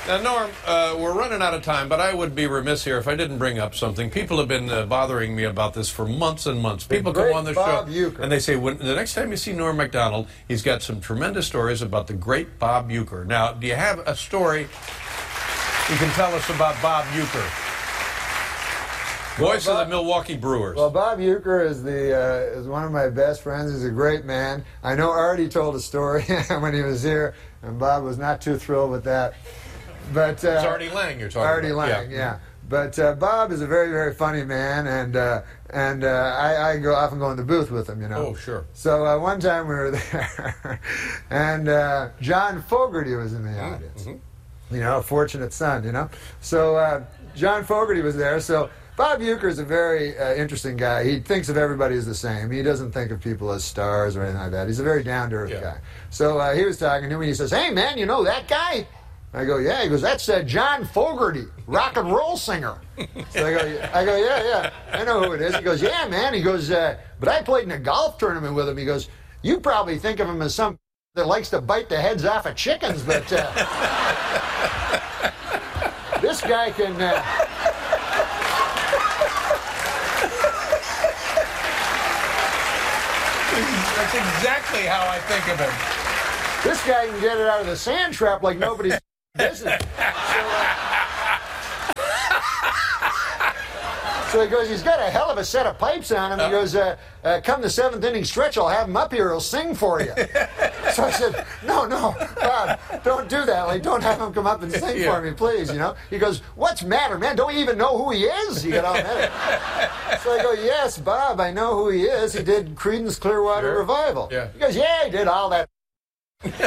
Now, Norm, we're running out of time, but I would be remiss here if I didn't bring up something. People have been bothering me about this for months and months. People come on the show and they say, the next time you see Norm Macdonald, he's got some tremendous stories about the great Bob Uecker. Now, do you have a story you can tell us about Bob Uecker? Voice of the Milwaukee Brewers. Well, Bob Uecker is one of my best friends. He's a great man. I know Artie told a story when he was here, and Bob was not too thrilled with that. But it's Artie Lang you're talking about. Artie Lang, yeah. But Bob is a very, very funny man, and I often go in the booth with him, you know. Oh, sure. So one time we were there, and John Fogerty was in the audience. Mm-hmm. You know, a fortunate son, you know. So John Fogerty was there, so Bob Uecker is a very interesting guy. He thinks of everybody as the same. He doesn't think of people as stars or anything like that. He's a very down-to-earth guy. So he was talking to me, and he says, "Hey, man, you know that guy?" I go, "Yeah." He goes, "That's John Fogerty, rock and roll singer." So I go, yeah, I know who it is. He goes, "Yeah, man." He goes, "But I played in a golf tournament with him." He goes, "You probably think of him as some that likes to bite the heads off of chickens, but this guy can..." That's exactly how I think of him. This guy can get it out of the sand trap like nobody's business. So he goes, "He's got a hell of a set of pipes on him." He goes, "Come the seventh inning stretch, I'll have him up here. He'll sing for you." So I said, no, Bob, don't do that. Like, don't have him come up and sing for me, please, you know. He goes, "What's the matter, man? Don't you even know who he is?" He got all mad. So I go, "Yes, Bob, I know who he is. He did Creedence Clearwater Revival." Yeah. He goes, "Yeah, he did all that."